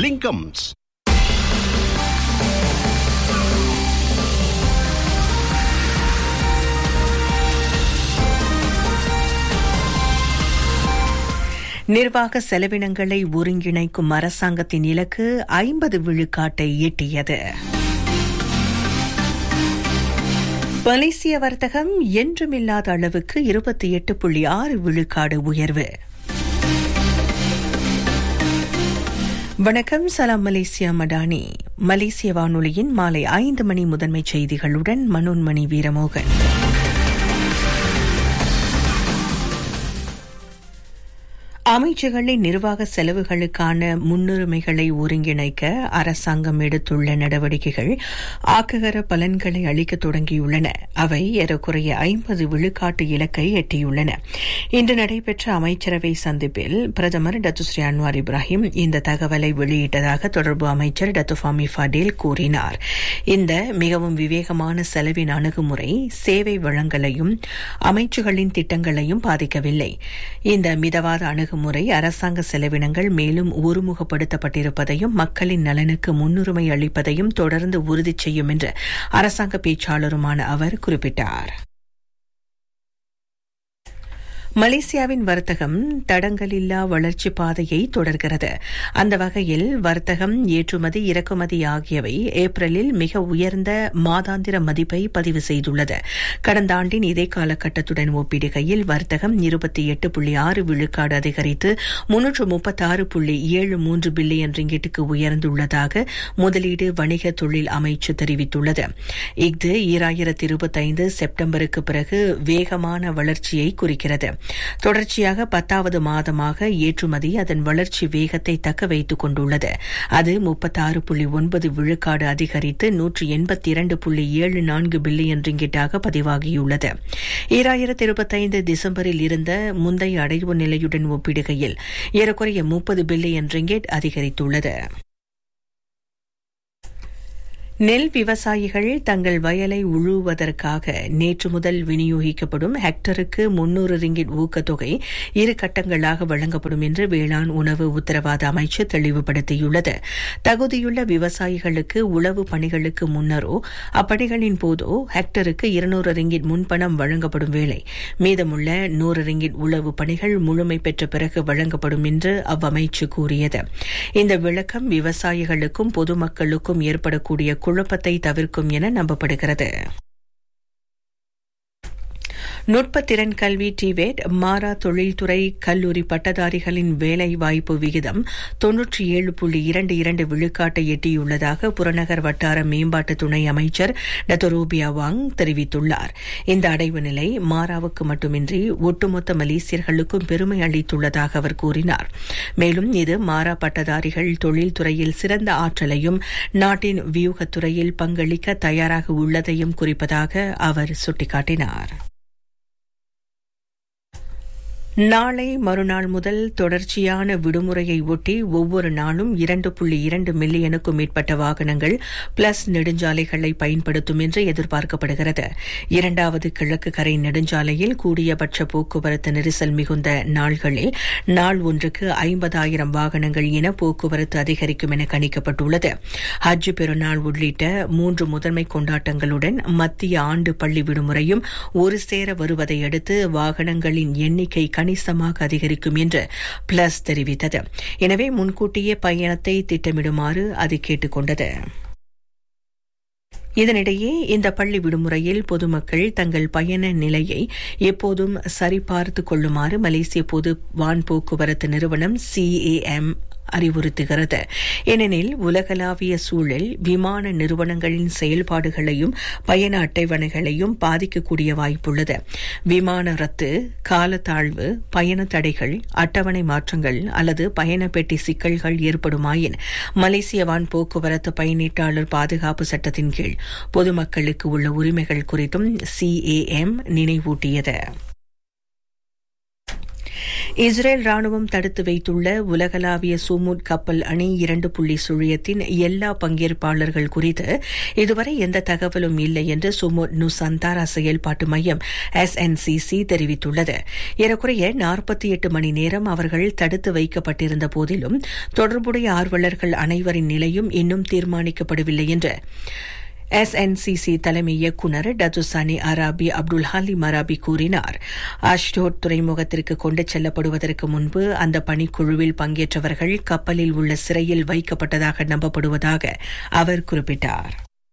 Linkums. நிர்வாக செலவினங்களை ஒருங்கிணைக்கும் அரசாங்கத்தின் இலக்கு 50 விழுக்காட்டை எட்டியது. மலேசிய வர்த்தகம் என்றுமில்லாத அளவுக்கு 28.6 விழுக்காடு உயர்வு. வணக்கம், சலாம் மலேசியா மடானி. மலேசிய வானொலியின் மாலை 5 மணி முதன்மைச் செய்திகளுடன் மனோன்மணி வீரமோகன். அமைச்சுகளின் நிர்வாக செலவுகளுக்கான முன்னுரிமைகளை ஒருங்கிணைக்க அரசாங்கம் எடுத்துள்ள நடவடிக்கைகள் ஆக்ககர பலன்களை அளிக்க தொடங்கியுள்ளன. அவை ஏறக்குறைய 50 விழுக்காட்டு இலக்கை எட்டியுள்ளன. இன்று நடைபெற்ற அமைச்சரவை சந்திப்பில் பிரதமர் டத்துஸ்ரீ அன்வார் இப்ராஹிம் இந்த தகவலை வெளியிட்டதாக தொடர்பு அமைச்சர் டத்து ஃபாமி ஃபடேல் கூறினார். இந்த மிகவும் விவேகமான செலவின் அணுகுமுறை சேவை வழங்கலையும் அமைச்சுகளின் திட்டங்களையும் பாதிக்கவில்லை. இந்த மிதவாத அணுகுமுறை அரசாங்க செலவினங்கள் மேலும் ஒருமுகப்படுத்தப்பட்டிருப்பதையும் மக்களின் நலனுக்கு முன்னுரிமை அளிப்பதையும் தொடர்ந்து உறுதி செய்யும் என்று அரசாங்க பேச்சாளருமான அவர் குறிப்பிட்டார். மலேசியாவின் வர்த்தகம் தடங்கலில்லா வளர்ச்சி பாதையை தொடர்கிறது. அந்த வகையில் வர்த்தகம், ஏற்றுமதி, இறக்குமதி ஆகியவை ஏப்ரலில் மிக உயர்ந்த மாதாந்திர மதிப்பை பதிவு செய்துள்ளது. கடந்த ஆண்டின் இதே காலகட்டத்துடன் ஒப்பிடுகையில் வர்த்தகம் 28.6 விழுக்காடு அதிகரித்து 336.73 பில்லியன் ரிங்கிட்டுக்கு உயர்ந்துள்ளதாக முதலீடு வணிக தொழில் அமைச்சு தெரிவித்துள்ளது. இஃது 2025 செப்டம்பருக்கு பிறகு வேகமான வளர்ச்சியை குறிக்கிறது. தொடர்ச்சியாக 10வது மாதமாக ஏற்றுமதி அதன் வளர்ச்சி வேகத்தை தக்க வைத்துக் கொண்டுள்ளது. அது 36.9 விழுக்காடு அதிகரித்து 182.74 பில்லியன் ரிங்கிட்டாக பதிவாகியுள்ளது. 2025 டிசம்பரில் இருந்த முந்தைய அடைவு நிலையுடன் ஒப்பிடுகையில் ஏறக்குறைய 30 பில்லியன் ரிங்கிட் அதிகரித்துள்ளது. நெல் விவசாயிகள் தங்கள் வயலை உழுவதற்காக நேற்று முதல் விநியோகிக்கப்படும் ஹெக்டருக்கு 300 ரிங்கிட் ஊக்கத்தொகை 2 கட்டங்களாக வழங்கப்படும் என்று வேளாண் உணவு உத்தரவாத அமைச்சு தெளிவுபடுத்தியுள்ளது. தகுதியுள்ள விவசாயிகளுக்கு உழவு பணிகளுக்கு முன்னரோ அப்பணிகளின் போதோ ஹெக்டருக்கு 200 ரிங்கிட் முன்பணம் வழங்கப்படும் வேளை மீதமுள்ள 100 ரிங்கிட் உழவு பணிகள் முழுமை பெற்ற பிறகு வழங்கப்படும் என்று அவ்வமைச்சு கூறியது. இந்த விளக்கம் விவசாயிகளுக்கும் பொதுமக்களுக்கும் ஏற்படக்கூடிய குழப்பத்தை தவிர்க்கும் என நம்பப்படுகிறது. நுட்பத்திறன் கல்வி டிவேட் மாரா தொழில்துறை கல்லூரி பட்டதாரிகளின் வேலை வாய்ப்பு விகிதம் 97.22 விழுக்காட்டை எட்டியுள்ளதாக புறநகர் வட்டார மேம்பாட்டு துணை அமைச்சர் டத்து ரூபியா வாங் தெரிவித்துள்ளார். இந்த அடைவு நிலை மாராவுக்கு மட்டுமின்றி ஒட்டுமொத்த மலேசியர்களுக்கும் பெருமை அளித்துள்ளதாக அவர் கூறினார். மேலும் இது மாரா பட்டதாரிகள் தொழில்துறையில் சிறந்த ஆற்றலையும் நாட்டின் வியூகத்துறையில் பங்களிக்க தயாராக உள்ளதையும் குறிப்பதாக அவர் சுட்டிக்காட்டினார். நாளை மறுநாள் முதல் தொடர்ச்சியான விடுமுறையை ஒட்டி ஒவ்வொரு நாளும் 2.2 மில்லியனுக்கும் மேற்பட்ட வாகனங்கள் பிளஸ் நெடுஞ்சாலைகளை பயன்படுத்தும் என்று எதிர்பார்க்கப்படுகிறது. 2வது கிழக்கு கரை நெடுஞ்சாலையில் கூடியபட்ச போக்குவரத்து நெரிசல் மிகுந்த நாள்களில் நாள் ஒன்றுக்கு 50,000 வாகனங்கள் என போக்குவரத்து அதிகரிக்கும் என கணிக்கப்பட்டுள்ளது. ஹஜ் பெருநாள் உள்ளிட்ட 3 முதன்மை கொண்டாட்டங்களுடன் மத்திய ஆண்டு பள்ளி விடுமுறையும் ஒரு சேர வருவதை அடுத்து வாகனங்களின் எண்ணிக்கை கணிசமாக அதிகரிக்கும் என்று பிளஸ் தெரிவித்தது. எனவே முன்கூட்டியே பயணத்தை திட்டமிடுமாறு அது கேட்டுக் கொண்டது. இதனிடையே இந்த பள்ளி விடுமுறையில் பொதுமக்கள் தங்கள் பயண நிலையை எப்போதும் சரிபார்த்துக் கொள்ளுமாறு மலேசிய பொது வான் போக்குவரத்து நிறுவனம் CAM அறிவுறுத்துகிறது. ஏனெனில் உலகளாவிய சூழல் விமான நிறுவனங்களின் செயல்பாடுகளையும் பயண அட்டைவணைகளையும் பாதிக்கக்கூடிய வாய்ப்புள்ளது. விமான ரத்து, காலத்தாழ்வு, பயண தடைகள், அட்டவணை மாற்றங்கள் அல்லது பயண பெட்டி சிக்கல்கள் ஏற்படுமாயின் மலேசிய வான் போக்குவரத்து பயணீட்டாளர் பாதுகாப்பு சட்டத்தின் கீழ் பொதுமக்களுக்கு உள்ள உரிமைகள் குறித்தும் CAM நினைவூட்டியது. இஸ்ரேல் ராணுவம் தடுத்து வைத்துள்ள உலகளாவிய சூமூட் கப்பல் அணி 2 புள்ளி சுழியத்தின் எல்லா பங்கேற்பாளர்கள் குறித்து இதுவரை எந்த தகவலும் இல்லை என்று சூமூட் நுசந்தாரா செயல்பாட்டு மையம் SNCC தெரிவித்துள்ளது. ஏறக்குறைய 48 மணி நேரம் அவர்கள் தடுத்து வைக்கப்பட்டிருந்த போதிலும் தொடர்புடைய ஆர்வலர்கள் அனைவரின் நிலையும் இன்னும் தீர்மானிக்கப்படவில்லை என்று SNCC தலைமை இயக்குநர் டத்துசானி அராபி அப்துல் ஹலீம் அராபி கூறினார். அஷ்டோட் துறைமுகத்திற்கு கொண்டு செல்லப்படுவதற்கு முன்பு அந்த பணிக்குழுவில் பங்கேற்றவர்கள் கப்பலில் உள்ள சிறையில் வைக்கப்பட்டதாக நம்பப்படுவதாக அவர் குறிப்பிட்டார்.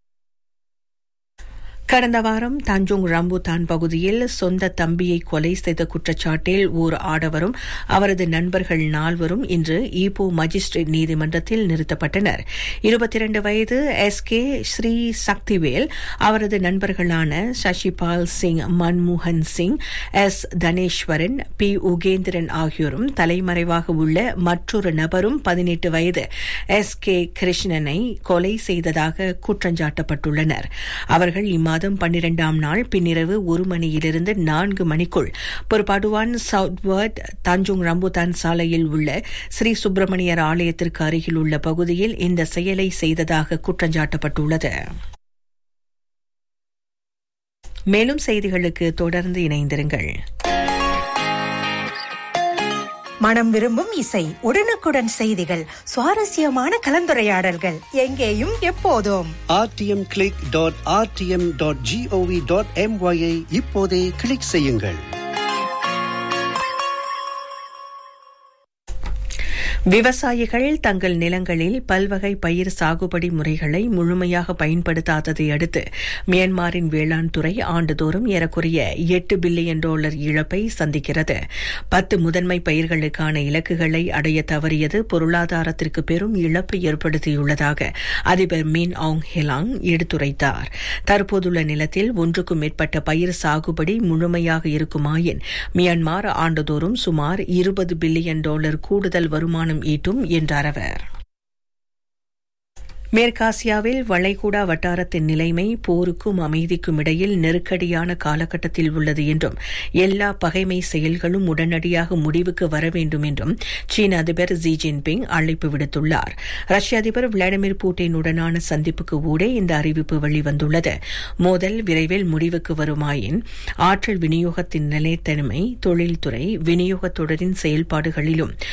கடந்த வாரம் தஞ்சோங் ரம்புதான் பகுதியில் சொந்த தம்பியை கொலை செய்த குற்றச்சாட்டில் ஓர் ஆடவரும் அவரது நண்பர்கள் 4 இன்று ஈப்போ மஜிஸ்ட்ரேட் நீதிமன்றத்தில் நிறுத்தப்பட்டனர். 22 வயது SK ஸ்ரீ சக்திவேல், அவரது நண்பர்களான சசிபால் சிங், மன்மோகன் சிங், S தனேஸ்வரன், P உகேந்திரன் ஆகியோரும் தலைமறைவாக உள்ள மற்றொரு நபரும் 18 வயது SK கிருஷ்ணனை கொலை செய்ததாக குற்றஞ்சாட்டப்பட்டுள்ளனர். அவர்கள் மாதம் 12ஆம் நாள் பின்னிரவு 1 மணியிலிருந்து 4 மணிக்குள் பொறுப்பாடுவான் சவுத்வர்ட் தஞ்சோங் ரம்புதான் சாலையில் உள்ள ஸ்ரீ சுப்பிரமணியர் ஆலயத்திற்கு அருகில் உள்ள பகுதியில் இந்த செயலை செய்ததாக குற்றஞ்சாட்டப்பட்டுள்ளது. மேலும் செய்திகளுக்கு தொடர்ந்து இணைந்திருங்கள். மனம் விரும்பும் இசை, உடனுக்குடன் செய்திகள், சுவாரஸ்யமான கலந்துரையாடல்கள், எங்கேயும் எப்போதும். rtmclick.rtm.gov.my இப்போதே கிளிக் செய்யுங்கள். விவசாயிகள் தங்கள் நிலங்களில் பல்வகை பயிர் சாகுபடி முறைகளை முழுமையாக பயன்படுத்தாததை அடுத்து மியான்மரின் வேளாண் துறை ஆண்டுதோறும் ஏறக்குறைய $8 பில்லியன் இழப்பை சந்திக்கிறது. 10 முதன்மை பயிர்களுக்கான இலக்குகளை அடைய தவறியது பொருளாதாரத்திற்கு பெரும் இழப்பை ஏற்படுத்தியுள்ளதாக அதிபர் மின் ஆங் ஹெலாங் எடுத்துரைத்தார். தற்போதுள்ள நிலத்தில் 1க்கும் மேற்பட்ட பயிர் சாகுபடி முழுமையாக இருக்குமாயின் மியான்மர் ஆண்டுதோறும் சுமார் $20 பில்லியன் கூடுதல் வருமானம் ஈட்டும் என்றார் அவர். மேற்காசியாவில் வளைகுடா வட்டாரத்தின் நிலைமை போருக்கும் அமைதிக்கும் இடையில் நெருக்கடியான காலகட்டத்தில் உள்ளது என்றும் எல்லா பகைமை செயல்களும் உடனடியாக முடிவுக்கு வர வேண்டும் என்றும் சீன அதிபர் ஜி ஜின்பிங் அழைப்பு விடுத்துள்ளார். ரஷ்ய அதிபர் விளாடிமிர் புட்டினுடனான சந்திப்புக்கு ஊடே இந்த அறிவிப்பு வெளிவந்துள்ளது. மோதல் விரைவில் முடிவுக்கு வருமாயின் ஆற்றல் விநியோகத்தின் நிலைத்தன்மை, தொழில்துறை, விநியோகத் தொடரின் செயல்பாடுகளிலும்